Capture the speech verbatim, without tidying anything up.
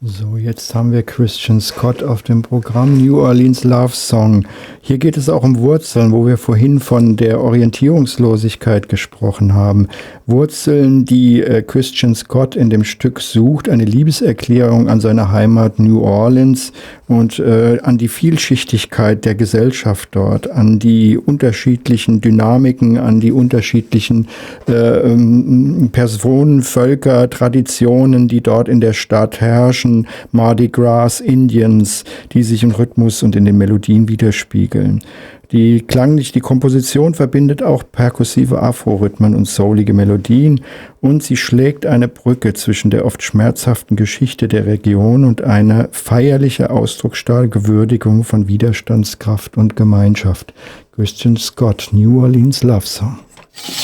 So, jetzt haben wir Christian Scott auf dem Programm, New Orleans Love Song. Hier geht es auch um Wurzeln, wo wir vorhin von der Orientierungslosigkeit gesprochen haben. Wurzeln, die äh, Christian Scott in dem Stück sucht, eine Liebeserklärung an seine Heimat New Orleans und äh, an die Vielschichtigkeit der Gesellschaft dort, an die unterschiedlichen Dynamiken, an die unterschiedlichen äh, Personen, Völker, Traditionen, die dort in der Stadt herrschen. Mardi Gras, Indians, die sich im Rhythmus und in den Melodien widerspiegeln. Die klanglich, die Komposition verbindet auch perkussive Afro-Rhythmen und soulige Melodien und sie schlägt eine Brücke zwischen der oft schmerzhaften Geschichte der Region und eine feierliche, ausdrucksstarke Würdigung von Widerstandskraft und Gemeinschaft. Christian Scott, New Orleans Love Song.